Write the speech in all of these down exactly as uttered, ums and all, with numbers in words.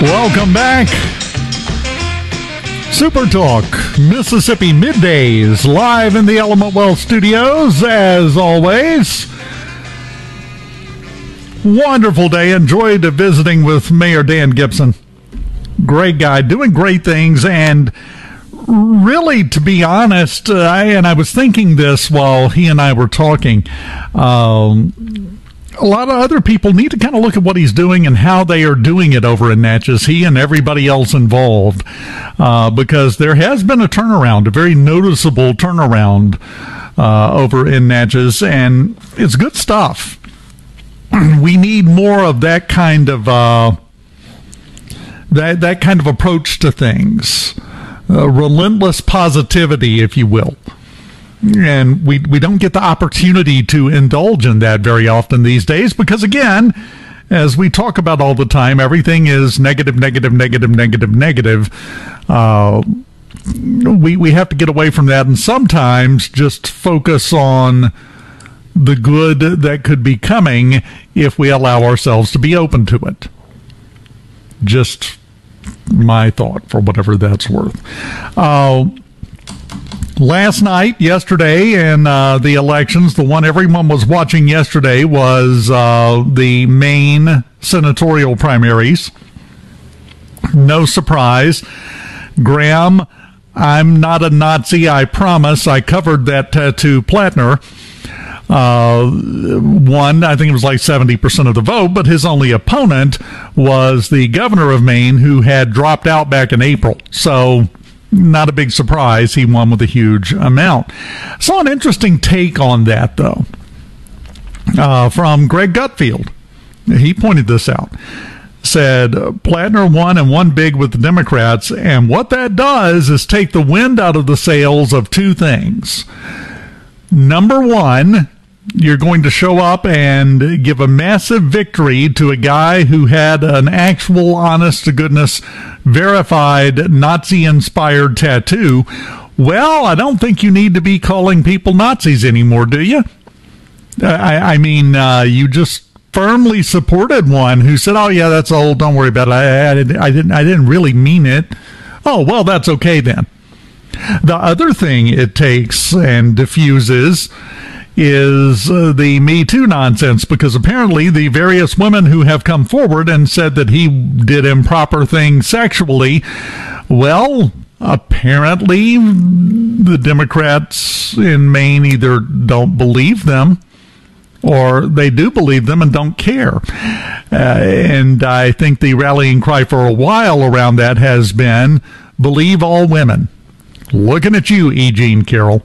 Welcome back. Super Talk Mississippi Middays, live in the Element Wealth Studios, as always. Wonderful day. Enjoyed visiting with Mayor Dan Gibson. Great guy, doing great things, and really, to be honest, uh, I, and I was thinking this while he and I were talking, um, a lot of other people need to kind of look at what he's doing and how they are doing it over in Natchez, he and everybody else involved, uh, because there has been a turnaround, a very noticeable turnaround uh, over in Natchez, and it's good stuff. We need more of that kind of uh, that that kind of approach to things, uh, relentless positivity, if you will. And we we don't get the opportunity to indulge in that very often these days because, again, as we talk about all the time, everything is negative, negative, negative, negative, negative. Uh, we we have to get away from that and sometimes just focus on the good that could be coming if we allow ourselves to be open to it. Just my thought, for whatever that's worth. Uh, last night, yesterday, in uh, the elections, the one everyone was watching yesterday was uh, the Maine senatorial primaries. No surprise. Graham, I'm not a Nazi, I promise. I covered that tattoo Plattner. Uh, won, I think it was like seventy percent of the vote, but his only opponent was the governor of Maine, who had dropped out back in April. So, not a big surprise. He won with a huge amount. Saw an interesting take on that, though, uh, from Greg Gutfield. He pointed this out. Said, Plattner won and won big with the Democrats, and what that does is take the wind out of the sails of two things. Number one, you're going to show up and give a massive victory to a guy who had an actual, honest-to-goodness, verified Nazi-inspired tattoo. Well, I don't think you need to be calling people Nazis anymore, do you? I, I mean, uh, you just firmly supported one who said, "Oh yeah, that's old. Don't worry about it. I, I, didn't, I didn't. I didn't really mean it." Oh well, that's okay then. The other thing it takes and diffuses is uh, the Me Too nonsense, because apparently the various women who have come forward and said that he did improper things sexually, well, apparently the Democrats in Maine either don't believe them or they do believe them and don't care. Uh, and I think the rallying cry for a while around that has been, believe all women. Looking at you, E. Jean Carroll.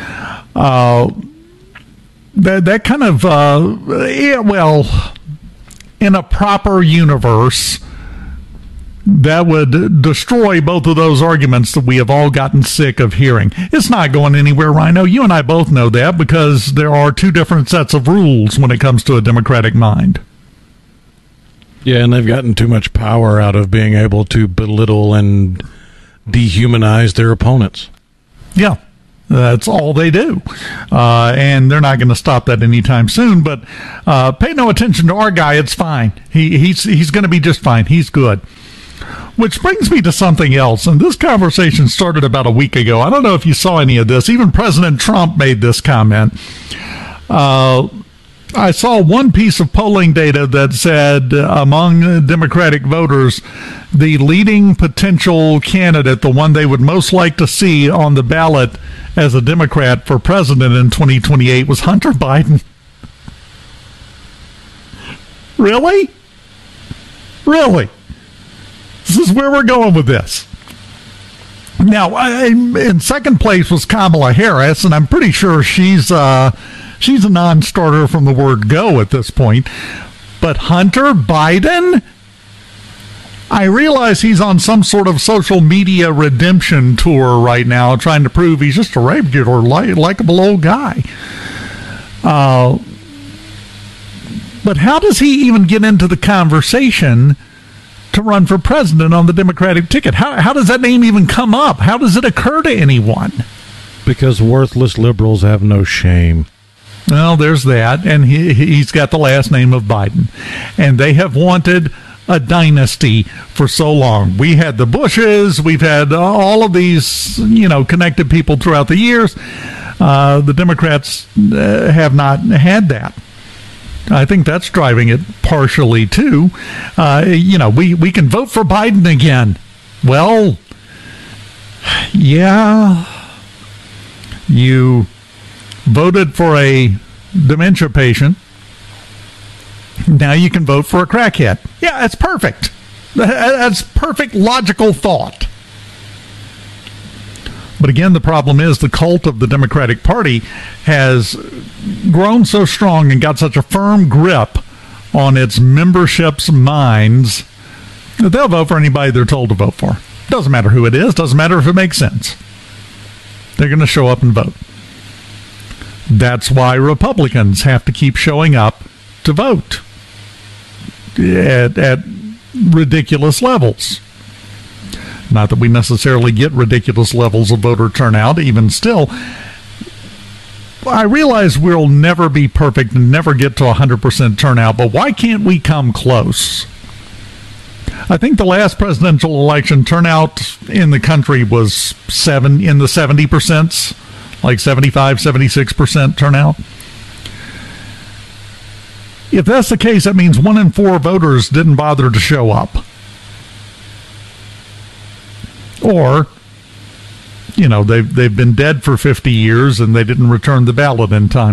Uh, that, that kind of, uh, yeah, well, in a proper universe, that would destroy both of those arguments that we have all gotten sick of hearing. It's not going anywhere, Rhino. You and I both know that, because there are two different sets of rules when it comes to a democratic mind. Yeah, and they've gotten too much power out of being able to belittle and dehumanize their opponents. Yeah, that's all they do. Uh, and they're not going to stop that anytime soon. But uh, pay no attention to our guy. It's fine. He, he's, he's going to be just fine. He's good. Which brings me to something else. And this conversation started about a week ago. I don't know if you saw any of this. Even President Trump made this comment. Uh, I saw one piece of polling data that said uh, among Democratic voters, the leading potential candidate, the one they would most like to see on the ballot as a Democrat for president in twenty twenty-eight, was Hunter Biden. Really? Really? This is where we're going with this. Now, I, in second place was Kamala Harris, and I'm pretty sure she's... Uh, She's a non-starter from the word go at this point. But Hunter Biden? I realize he's on some sort of social media redemption tour right now, trying to prove he's just a regular, li- likable old guy. Uh, but how does he even get into the conversation to run for president on the Democratic ticket? How, how does that name even come up? How does it occur to anyone? Because worthless liberals have no shame. Well, there's that, and he, he's got the last name of Biden. And they have wanted a dynasty for so long. We had the Bushes, we've had all of these, you know, connected people throughout the years. Uh, the Democrats uh, have not had that. I think that's driving it partially, too. Uh, you know, we, we can vote for Biden again. Well, yeah, you voted for a dementia patient. Now you can vote for a crackhead. Yeah, that's perfect. That's perfect logical thought. But again, the problem is the cult of the Democratic Party has grown so strong and got such a firm grip on its membership's minds that they'll vote for anybody they're told to vote for. Doesn't matter who it is. Doesn't matter if it makes sense. They're going to show up and vote. That's why Republicans have to keep showing up to vote at, at ridiculous levels. Not that we necessarily get ridiculous levels of voter turnout, even still. I realize we'll never be perfect and never get to one hundred percent turnout, but why can't we come close? I think the last presidential election turnout in the country was seven in the seventy percent, like seventy-five, seventy-six percent turnout. If that's the case, that means one in four voters didn't bother to show up. Or, you know, they've, they've been dead for fifty years and they didn't return the ballot in time.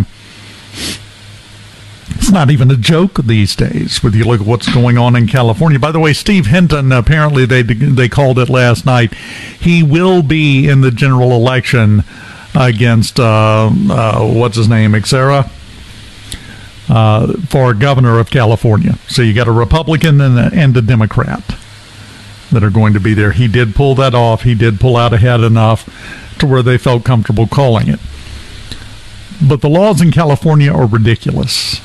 It's not even a joke these days when you look at what's going on in California. By the way, Steve Hinton, apparently they they called it last night. He will be in the general election against, uh, uh, what's his name, Xera, uh, for governor of California. So you got a Republican and a, and a Democrat that are going to be there. He did pull that off. He did pull out ahead enough to where they felt comfortable calling it. But the laws in California are ridiculous.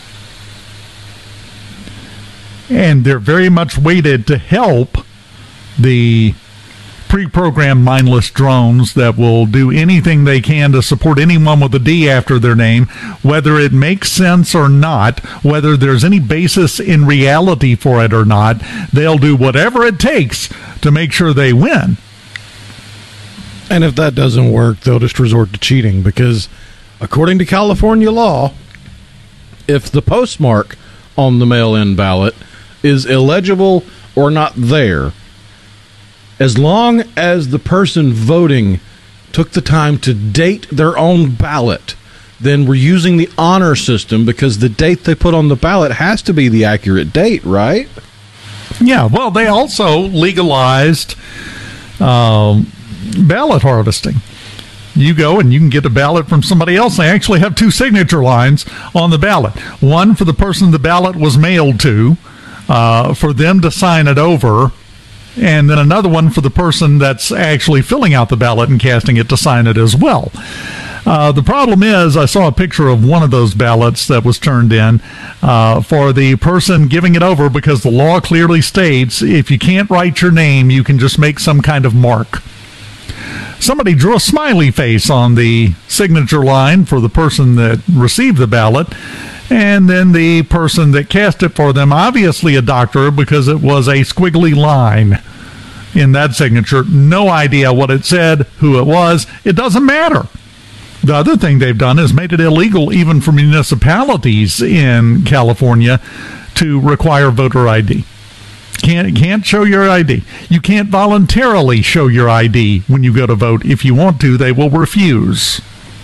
And they're very much weighted to help the pre-programmed mindless drones that will do anything they can to support anyone with a D after their name, whether it makes sense or not, whether there's any basis in reality for it or not. They'll do whatever it takes to make sure they win. And if that doesn't work, they'll just resort to cheating, because according to California law, if the postmark on the mail-in ballot is illegible or not there, as long as the person voting took the time to date their own ballot, then we're using the honor system, because the date they put on the ballot has to be the accurate date, right? Yeah, well, they also legalized um, ballot harvesting. You go and you can get a ballot from somebody else. They actually have two signature lines on the ballot. One for the person the ballot was mailed to, uh, for them to sign it over, and then another one for the person that's actually filling out the ballot and casting it to sign it as well. Uh, the problem is, I saw a picture of one of those ballots that was turned in uh, for the person giving it over, because the law clearly states if you can't write your name, you can just make some kind of mark. Somebody drew a smiley face on the signature line for the person that received the ballot, and then the person that cast it for them, obviously a doctor, because it was a squiggly line in that signature. No idea what it said, who it was. It doesn't matter. The other thing they've done is made it illegal even for municipalities in California to require voter I D. Can't, can't show your I D. You can't voluntarily show your I D when you go to vote. If you want to, they will refuse.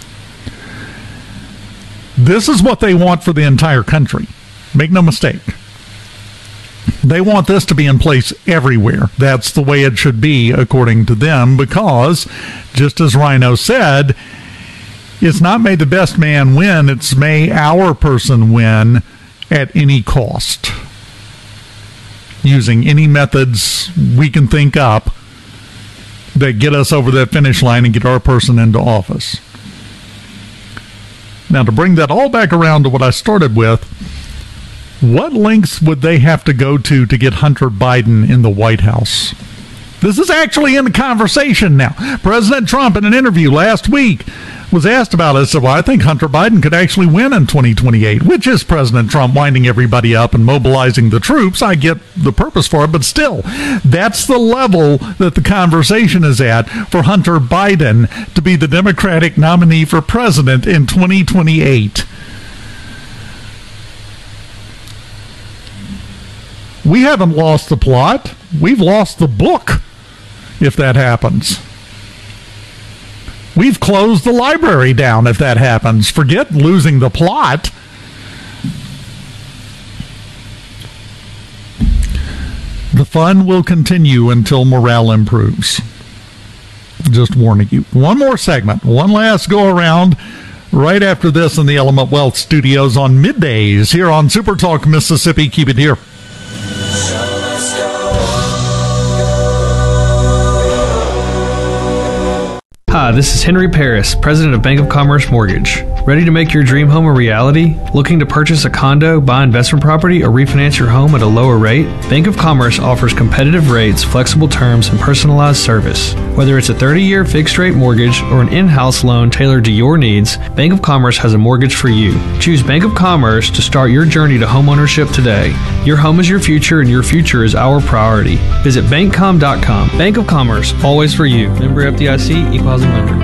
This is what they want for the entire country. Make no mistake. They want this to be in place everywhere. That's the way it should be, according to them, because, just as Rhino said, it's not may the best man win, it's may our person win at any cost, using any methods we can think up that get us over that finish line and get our person into office. Now, to bring that all back around to what I started with, what lengths would they have to go to to get Hunter Biden in the White House? This is actually in the conversation now. President Trump, in an interview last week, was asked about it. So, well, I think Hunter Biden could actually win in twenty twenty-eight, which is President Trump winding everybody up and mobilizing the troops. I get the purpose for it, but still, that's the level that the conversation is at for Hunter Biden to be the Democratic nominee for president in twenty twenty-eight. We haven't lost the plot. We've lost the book if that happens. We've closed the library down if that happens. Forget losing the plot. The fun will continue until morale improves. Just warning you. One more segment, one last go around right after this in the Element Wealth Studios on middays here on Super Talk Mississippi. Keep it here. Hi, this is Henry Paris, President of Bank of Commerce Mortgage. Ready to make your dream home a reality? Looking to purchase a condo, buy investment property, or refinance your home at a lower rate? Bank of Commerce offers competitive rates, flexible terms, and personalized service. Whether it's a thirty-year fixed-rate mortgage or an in-house loan tailored to your needs, Bank of Commerce has a mortgage for you. Choose Bank of Commerce to start your journey to homeownership today. Your home is your future, and your future is our priority. Visit bank com dot com. Bank of Commerce, always for you. Member F D I C, Equal Housing Lender.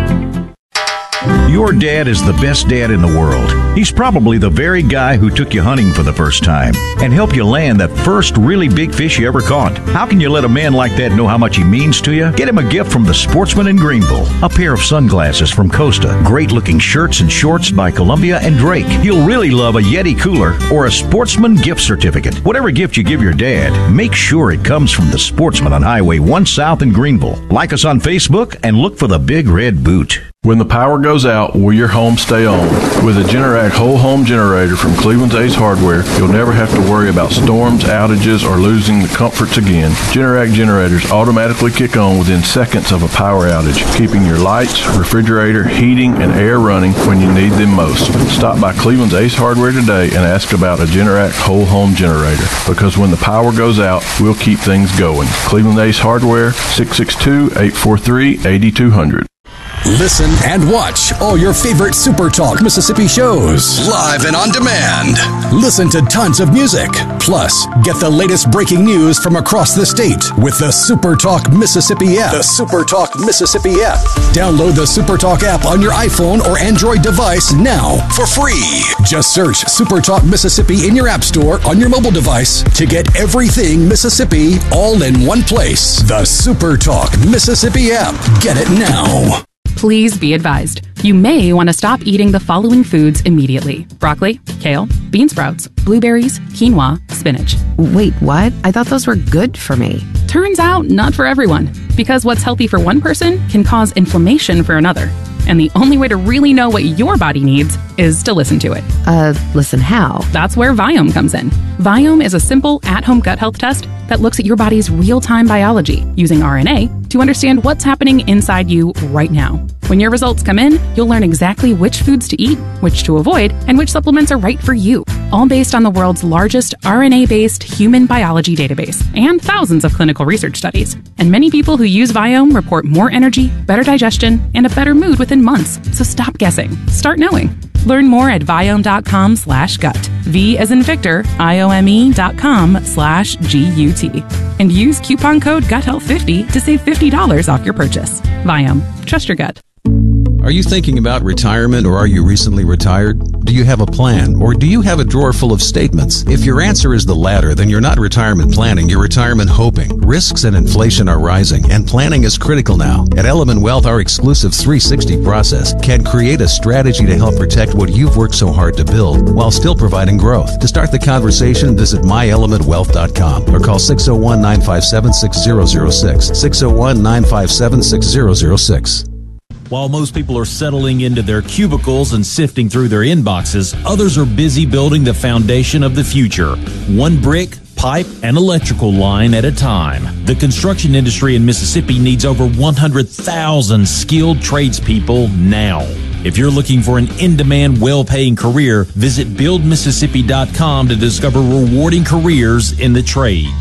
Your dad is the best dad in the world. He's probably the very guy who took you hunting for the first time and helped you land that first really big fish you ever caught. How can you let a man like that know how much he means to you? Get him a gift from the Sportsman in Greenville. A pair of sunglasses from Costa. Great-looking shirts and shorts by Columbia and Drake. He'll really love a Yeti cooler or a Sportsman gift certificate. Whatever gift you give your dad, make sure it comes from the Sportsman on Highway one South in Greenville. Like us on Facebook and look for the Big Red Boot. When the power goes out, will your home stay on? With a Generac whole home generator from Cleveland's Ace Hardware, you'll never have to worry about storms, outages, or losing the comforts again. Generac generators automatically kick on within seconds of a power outage, keeping your lights, refrigerator, heating, and air running when you need them most. Stop by Cleveland's Ace Hardware today and ask about a Generac whole home generator, because when the power goes out, we'll keep things going. Cleveland Ace Hardware, six six two, eight four three, eight two zero zero. Listen and watch all your favorite Super Talk Mississippi shows live and on demand. Listen to tons of music. Plus, get the latest breaking news from across the state with the Super Talk Mississippi app. The Super Talk Mississippi app. Download the Super Talk app on your iPhone or Android device now for free. Just search Super Talk Mississippi in your app store on your mobile device to get everything Mississippi all in one place. The Super Talk Mississippi app. Get it now. Please be advised, you may want to stop eating the following foods immediately. Broccoli, kale, bean sprouts, blueberries, quinoa, spinach. Wait, what? I thought those were good for me. Turns out, not for everyone. Because what's healthy for one person can cause inflammation for another. And the only way to really know what your body needs is to listen to it. Uh, listen how? That's where Viome comes in. Viome is a simple, at-home gut health test that looks at your body's real-time biology using R N A to understand what's happening inside you right now. When your results come in, you'll learn exactly which foods to eat, which to avoid, and which supplements are right for you. All based on the world's largest R N A-based human biology database and thousands of clinical research studies. And many people who use Viome report more energy, better digestion, and a better mood within months. So stop guessing. Start knowing. Learn more at Viome.com slash gut. V as in Victor, I-O-M-E dot com slash G-U-T. And use coupon code gut health fifty to save fifty dollars off your purchase. Viome. Trust your gut. Are you thinking about retirement, or are you recently retired? Do you have a plan, or do you have a drawer full of statements? If your answer is the latter, then you're not retirement planning, you're retirement hoping. Risks and inflation are rising, and planning is critical now. At Element Wealth, our exclusive three sixty process can create a strategy to help protect what you've worked so hard to build while still providing growth. To start the conversation, visit my element wealth dot com or call six oh one, nine five seven, six oh oh six, six oh one, nine five seven, six oh oh six. While most people are settling into their cubicles and sifting through their inboxes, others are busy building the foundation of the future, one brick, pipe, and electrical line at a time. The construction industry in Mississippi needs over one hundred thousand skilled tradespeople now. If you're looking for an in-demand, well-paying career, visit build mississippi dot com to discover rewarding careers in the trades.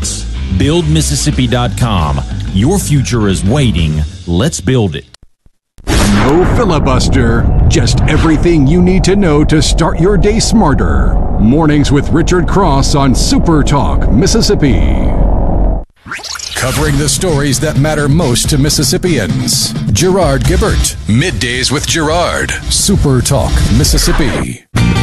build mississippi dot com. Your future is waiting. Let's build it. No filibuster, just everything you need to know to start your day smarter. Mornings with Richard Cross on Super Talk, Mississippi. Covering the stories that matter most to Mississippians. Gerard Gibert. Middays with Gerard. Super Talk, Mississippi.